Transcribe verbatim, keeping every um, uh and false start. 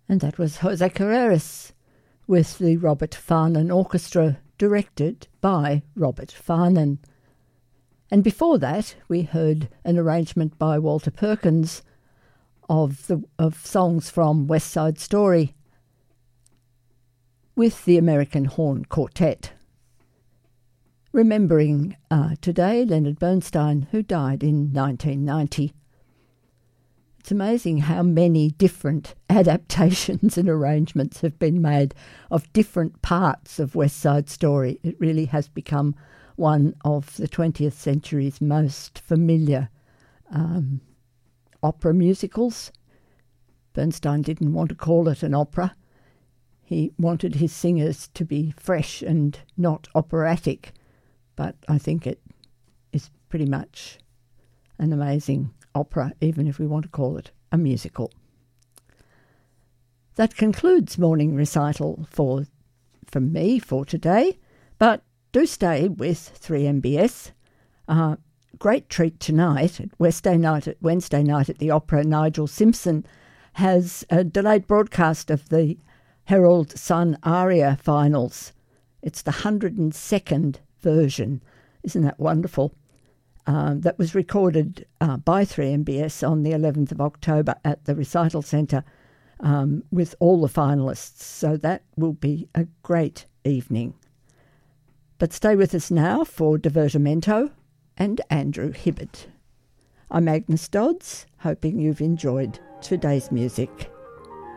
And that was Jose Carreras with the Robert Farnon Orchestra, directed by Robert Farnon. And before that, we heard an arrangement by Walter Perkins of the of songs from West Side Story with the American Horn Quartet. Remembering uh, today Leonard Bernstein, who died in nineteen ninety. It's amazing how many different adaptations and arrangements have been made of different parts of West Side Story. It really has become one of the twentieth century's most familiar um, opera musicals. Bernstein didn't want to call it an opera. He wanted his singers to be fresh and not operatic, but I think it is pretty much an amazing opera, even if we want to call it a musical. That concludes morning recital for from me for today, but do stay with three M B S. Uh, great treat tonight at Wednesday night at Wednesday night at the Opera. Nigel Simpson has a delayed broadcast of the Herald Sun Aria finals. It's the one hundred second version. Isn't that wonderful? Um, that was recorded uh, by three M B S on the eleventh of October at the Recital Centre um, with all the finalists. So that will be a great evening. But stay with us now for Divertimento and Andrew Hibbert. I'm Agnes Dodds, hoping you've enjoyed today's music.